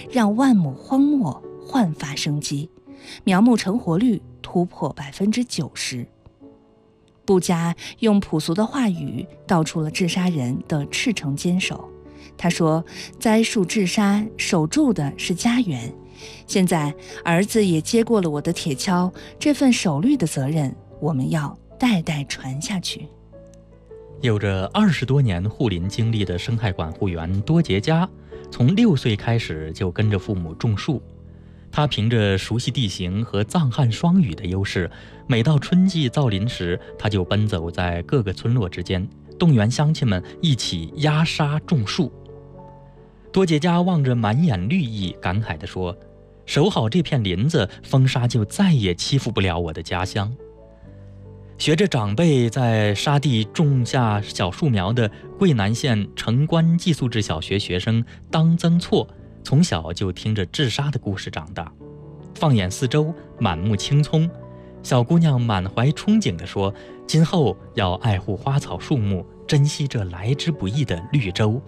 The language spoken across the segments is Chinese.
让万亩荒漠焕发生机，苗木成活率突破90%。布加用朴素的话语道出了治沙人的赤诚坚守。他说，栽树治沙守住的是家园，现在儿子也接过了我的铁锹，这份守律的责任我们要代代传下去。 有着20多年护林经历的生态管护员多杰家，从6岁开始就跟着父母种树。他凭着熟悉地形和藏汉双语的优势，每到春季造林时，他就奔走在各个村落之间，动员乡亲们一起压沙种树。多杰家望着满眼绿意，感慨地说：“守好这片林子，风沙就再也欺负不了我的家乡。”学着长辈在沙地种下小树苗的桂南县城关寄宿制小学学生当增错，从小就听着治沙的故事长大。放眼四周，满目青葱，小姑娘满怀憧憬地说：“今后要爱护花草树木，珍惜这来之不易的绿洲。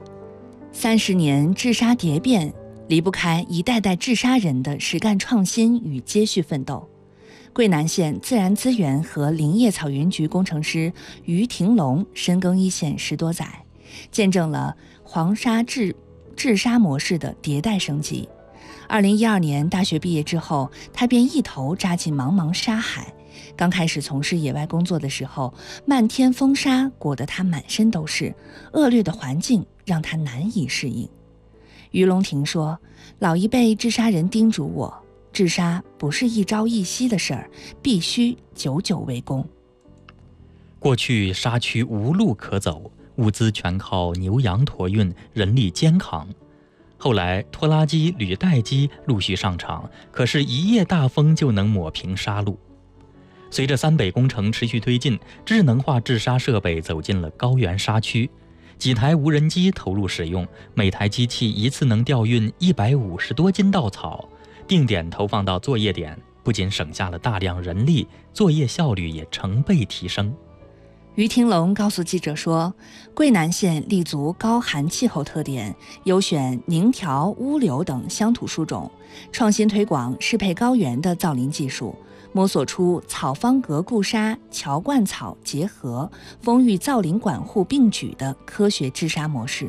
”30年治沙蝶变，离不开一代代治沙人的实干创新与接续奋斗。桂南县自然资源和林业草原局工程师于廷龙深耕一线10多载，见证了黄沙治沙模式的迭代升级。2012年大学毕业之后，他便一头扎进茫茫沙海。刚开始从事野外工作的时候，漫天风沙裹得他满身都是，恶劣的环境让他难以适应。于龙庭说，老一辈治沙人叮嘱我，治沙不是一朝一夕的事儿，必须久久为功。 过去沙区无路可走，物资全靠牛羊驮运，人力肩扛。后来拖拉机、履带机陆续上场，可是一夜大风就能抹平沙路。随着三北工程持续推进，智能化治沙设备走进了高原沙区，几台无人机投入使用，每台机器一次能调运150多斤稻草，定点投放到作业点，不仅省下了大量人力，作业效率也成倍提升。 于廷龙告诉记者说，桂南县立足高寒气候特点，优选宁条、乌柳等乡土树种，创新推广适配高原的造林技术，摸索出草方格固沙、乔灌草结合、风域造林管护并举的科学治沙模式。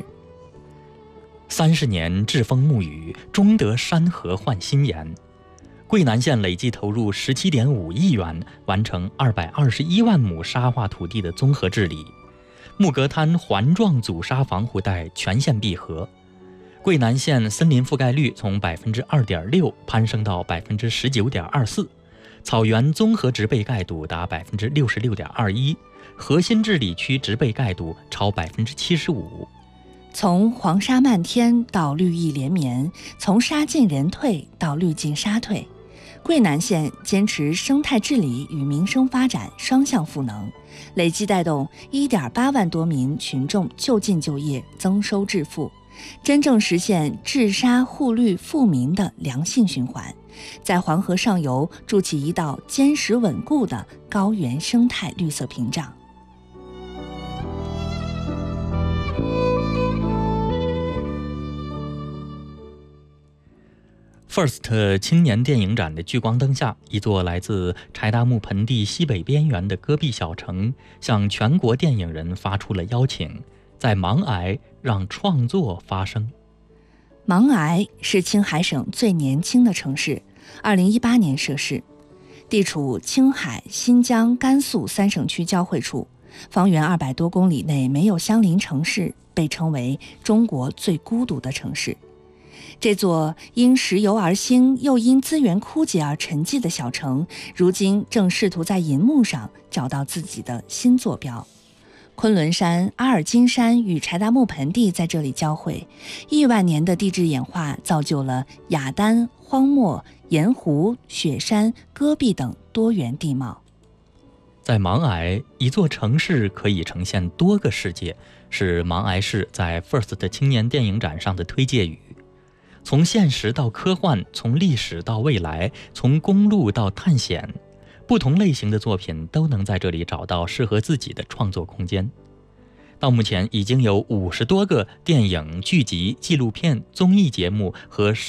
30年栉风沐雨，终得山河换新颜。桂南县累计投入17.5亿元，完成221万亩沙化土地的综合治理，木格滩环状阻沙防护带全线闭合。桂南县森林覆盖率从2.6%攀升到19.24%，草原综合植被盖度达66.21%，核心治理区植被盖度超75%。 从黄沙漫天到绿意连绵，从沙进人退到绿进沙退，桂南县坚持生态治理与民生发展双向赋能，累计带动1.8万多名群众就近就业，增收致富，真正实现治沙护绿富民的良性循环，在黄河上游筑起一道坚实稳固的高原生态绿色屏障。 FIRST 青年电影展的聚光灯下，一座来自柴达木盆地西北边缘的戈壁小城，向全国电影人发出了邀请，在茫崖让创作发生。 茫崖是青海省最年轻的城市，2018年设市，地处青海、新疆、甘肃3省区交汇处，方圆200多公里内没有相邻城市，被称为中国最孤独的城市。这座因石油而兴，又因资源枯竭而沉寂的小城，如今正试图在银幕上找到自己的新坐标。昆仑山、阿尔金山与柴达木盆地在这里交汇，亿万年的地质演化造就了雅丹、荒漠、盐湖、雪山、戈壁等多元地貌。 在茫崖，一座城市可以呈现多个世界，是茫崖市在 FIRST 青年电影展上的推介语。从现实到科幻，从历史到未来，从公路到探险，不同类型的作品都能在这里找到适合自己的创作空间。到目前已经有50多个电影、剧集、纪录片、综艺节目和